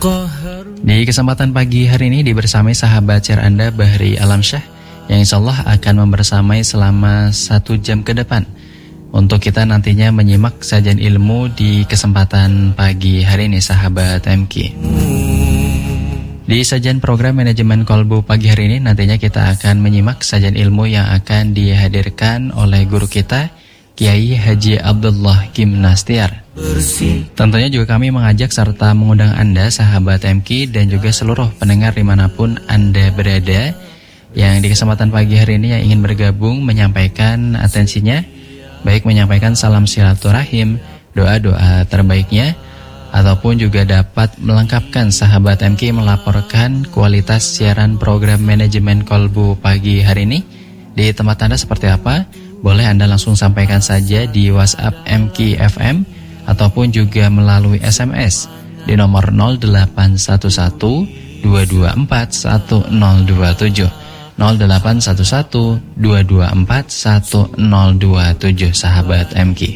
Di kesempatan pagi hari ini dibersamai sahabat share Anda Bahri Alamsyah yang insyaallah akan membersamai selama 1 jam ke depan untuk kita nantinya menyimak sajian ilmu di kesempatan pagi hari ini sahabat MQ. Di sajian program manajemen kolbu pagi hari ini nantinya kita akan menyimak sajian ilmu yang akan dihadirkan oleh guru kita Kiai Haji Abdullah Gimnastiar. Tentunya juga kami mengajak serta mengundang Anda sahabat MQ dan juga seluruh pendengar dimanapun Anda berada yang di kesempatan pagi hari ini yang ingin bergabung menyampaikan atensinya, baik menyampaikan salam silaturahim, doa-doa terbaiknya, ataupun juga dapat melengkapkan sahabat MQ melaporkan kualitas siaran program manajemen kolbu pagi hari ini di tempat Anda seperti apa. Boleh Anda langsung sampaikan saja di WhatsApp MQ FM ataupun juga melalui SMS di nomor 0811 224 1027 0811 224 1027 sahabat MQ.